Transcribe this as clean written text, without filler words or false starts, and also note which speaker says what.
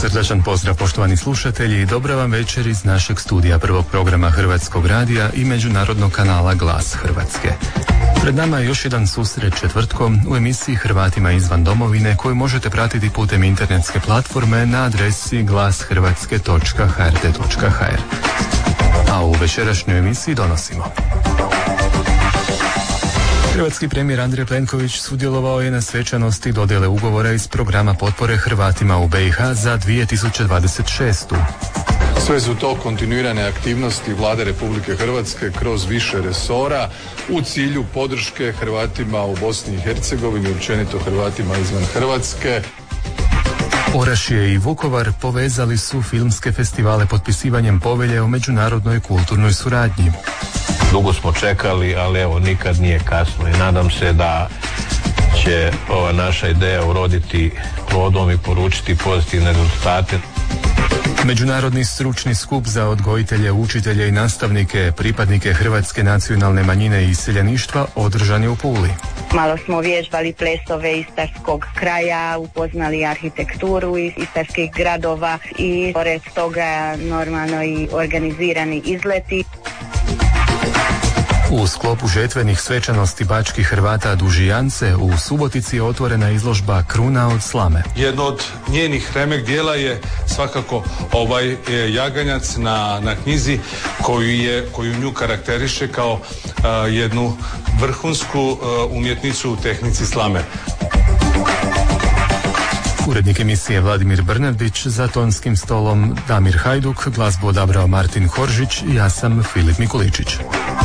Speaker 1: Srdačan pozdrav poštovani slušatelji i dobra vam večer iz našeg studija prvog programa Hrvatskog radija i međunarodnog kanala Glas Hrvatske. Pred nama je još jedan susret četvrtkom u emisiji Hrvatima izvan domovine koju možete pratiti putem internetske platforme na adresi glashrvatske.hrt.hr. A u večerašnjoj emisiji donosimo: hrvatski premijer Andrej Plenković sudjelovao je na svečanosti dodjele ugovora iz programa potpore Hrvatima u BiH za 2026.
Speaker 2: Sve su to kontinuirane aktivnosti Vlade Republike Hrvatske kroz više resora u cilju podrške Hrvatima u Bosni i Hercegovini, općenito Hrvatima izvan Hrvatske.
Speaker 1: Orašje i Vukovar povezali su filmske festivale potpisivanjem povelje o međunarodnoj kulturnoj suradnji.
Speaker 3: Dugo smo čekali, ali evo, nikad nije kasno i nadam se da će ova naša ideja uroditi plodom i poručiti pozitivne rezultate.
Speaker 1: Međunarodni stručni skup za odgojitelje, učitelje i nastavnike, pripadnike hrvatske nacionalne manjine i iseljeništva održan je u Puli.
Speaker 4: Malo smo vježbali plesove istarskog kraja, upoznali arhitekturu istarskih gradova i pored toga normalno i organizirani izleti.
Speaker 1: U sklopu žetvenih svečanosti bačkih Hrvata Dužijance u Subotici je otvorena izložba Kruna od slame.
Speaker 5: Jedno od njenih remek dijela je svakako ovaj jaganjac na knjizi koju nju karakteriše kao jednu vrhunsku umjetnicu u tehnici slame.
Speaker 1: Urednik emisije Vladimir Brnardić, za tonskim stolom Damir Hajduk, glazbu odabrao Martin Horžić i ja sam Filip Mikuličić.